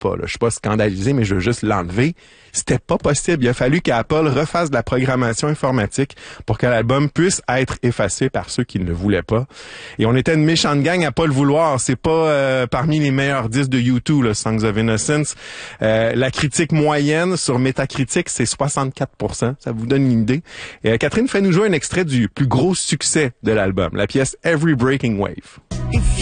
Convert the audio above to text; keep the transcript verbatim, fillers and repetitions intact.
pas, là, je suis pas scandalisé, mais je veux juste l'enlever. C'était pas possible. Il a fallu qu'Apple refasse de la programmation informatique pour que l'album puisse être effacé par ceux qui ne le voulaient pas. Et on était une méchante gang à pas le vouloir. C'est pas euh, parmi les meilleurs disques de U deux, le Songs of Innocence. Euh, la critique moyenne sur Metacritic, c'est soixante-quatre pour cent. Ça vous donne une idée. Et euh, Catherine fait nous jouer un extrait du plus gros succès de l'album, la pièce Every Breaking Wave.